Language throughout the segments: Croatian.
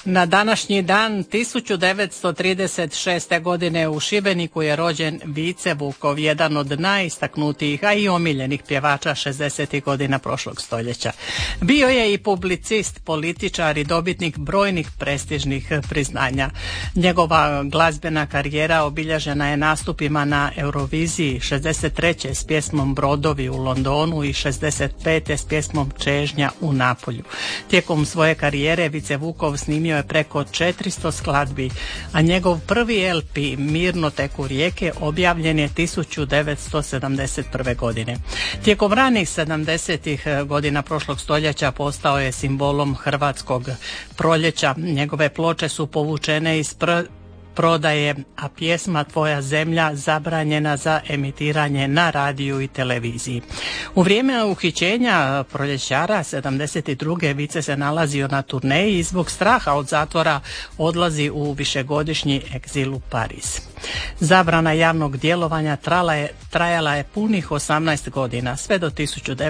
Na današnji dan 1936. godine u Šibeniku je rođen Vice Vukov, jedan od najistaknutijih, a i omiljenih pjevača 60. godina prošlog stoljeća. Bio je i publicist, političar i dobitnik brojnih prestižnih priznanja. Njegova glazbena karijera obilježena je nastupima na Euroviziji 63. s pjesmom Brodovi u Londonu i 65. s pjesmom Čežnja u Napolju. Tijekom svoje karijere Vice Vukov snimio je preko 400 skladbi, a njegov prvi LP Mirno teku rijeke objavljen je 1971. godine. Tijekom ranih 70. godina prošlog stoljeća postao je simbolom hrvatskog proljeća. Njegove ploče su povučene iz prodaje, a pjesma Tvoja zemlja zabranjena za emitiranje na radiju i televiziji. U vrijeme uhićenja proljećara 72. Vice se nalazio na turneji i zbog straha od zatvora odlazi u višegodišnji egzil u Pariz. Zabrana javnog djelovanja trajala je punih 18 godina, sve do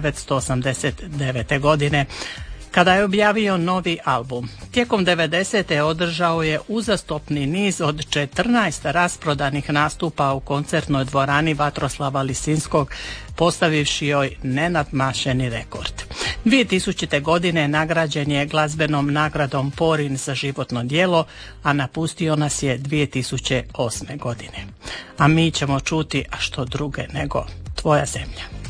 1989. godine, kada je objavio novi album. Tijekom 90. održao je uzastopni niz od 14 rasprodanih nastupa u koncertnoj dvorani Vatroslava Lisinskog, postavivši joj nenadmašeni rekord. 2000. godine nagrađen je glazbenom nagradom Porin za životno djelo, a napustio nas je 2008. godine. A mi ćemo čuti, a što druge nego Tvoja zemlja.